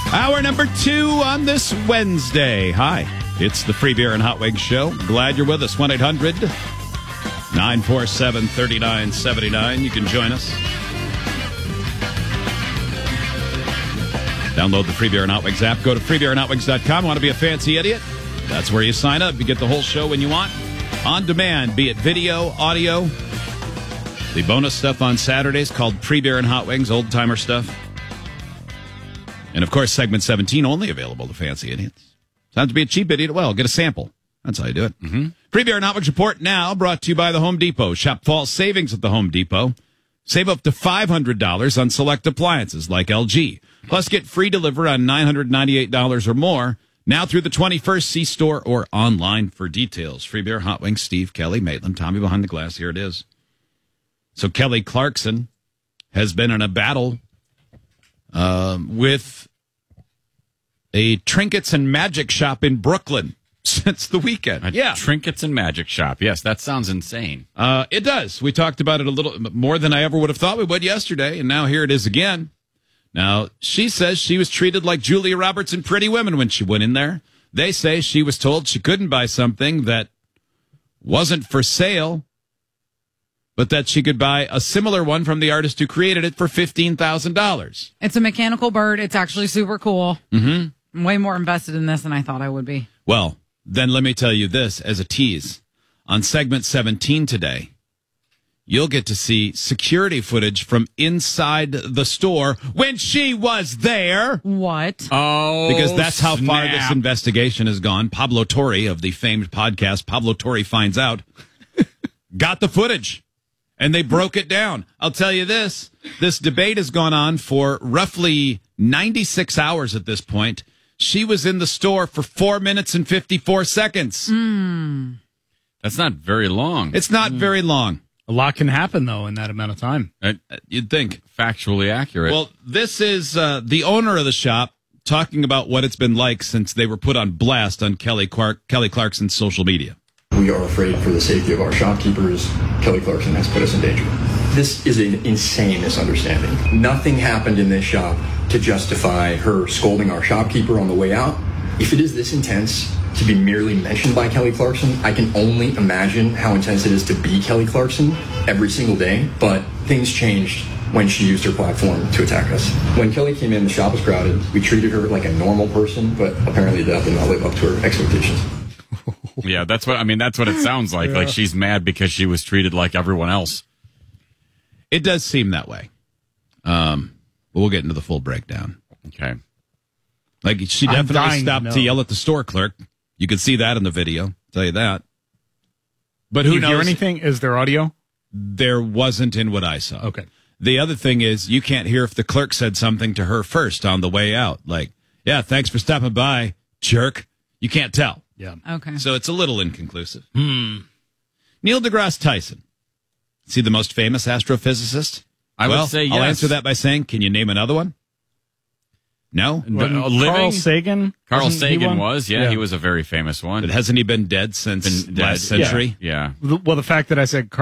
Hour number 2 on this Wednesday. Hi, it's the Free Beer and Hot Wings Show. Glad you're with us. 1-800-947-3979. You can join us. Download the Free Beer and Hot Wings app. Go to freebeerandhotwings.com. Want to be a fancy idiot? That's where you sign up. You get the whole show when you want. On demand, be it video, audio. The bonus stuff on Saturdays called Free Beer and Hot Wings, old-timer stuff. And, of course, segment 17 only available to fancy idiots. Sounds to be a cheap idiot. Well, get a sample. That's how you do it. Mm-hmm. Free Beer and Hot Wings Report now brought to you by the Home Depot. Shop fall savings at the Home Depot. Save up to $500 on select appliances like LG. Plus, get free delivery on $998 or more. Now through the 21st, see store or online for details. Free Beer, Hot Wings, Steve, Kelly, Maitland, Tommy behind the glass. Here it is. So Kelly Clarkson has been in a battle with a trinkets and magic shop in Brooklyn since the weekend. Trinkets and magic shop. Yes, that sounds insane. It does. We talked about it a little more than I ever would have thought we would yesterday, and now here it is again. Now, she says she was treated like Julia Roberts in Pretty Women when she went in there. They say she was told she couldn't buy something that wasn't for sale, but that she could buy a similar one from the artist who created it for $15,000. It's a mechanical bird. It's actually super cool. Mm-hmm. I'm way more invested in this than I thought I would be. Well, then let me tell you this as a tease. On segment 17 today, you'll get to see security footage from inside the store when she was there. What? Oh, because that's how far snap. this investigation has gone. Pablo Torre of the famed podcast, Pablo Torre Finds Out, got the footage. And they broke it down. I'll tell you this debate has gone on for roughly 96 hours at this point. She was in the store for 4 minutes and 54 seconds. That's not very long. It's not very long. A lot can happen, though, in that amount of time. You'd think. Factually accurate. Well, this is the owner of the shop talking about what it's been like since they were put on blast on Kelly Clarkson's social media. We are afraid for the safety of our shopkeepers. Kelly Clarkson has put us in danger. This is an insane misunderstanding. Nothing happened in this shop to justify her scolding our shopkeeper on the way out. If it is this intense to be merely mentioned by Kelly Clarkson, I can only imagine how intense it is to be Kelly Clarkson every single day. But things changed when she used her platform to attack us. When Kelly came in, the shop was crowded. We treated her like a normal person, but apparently that did not live up to her expectations. Yeah, that's what it sounds like. Yeah. Like she's mad because she was treated like everyone else. It does seem that way. But we'll get into the full breakdown. Okay. Like, she definitely stopped to yell at the store clerk. You could see that in the video. I'll tell you that. But who knows? Did you hear anything? Is there audio? There wasn't in what I saw. Okay. The other thing is, you can't hear if the clerk said something to her first on the way out. Like, yeah, thanks for stopping by, jerk. You can't tell. Yeah. Okay. So it's a little inconclusive. Neil deGrasse Tyson. Is he the most famous astrophysicist? I would say yes. I'll answer that by saying, can you name another one? No? Carl Sagan? Carl Sagan was, yeah. He was a very famous one. But hasn't he been dead since last century? Yeah. Well, the fact that I said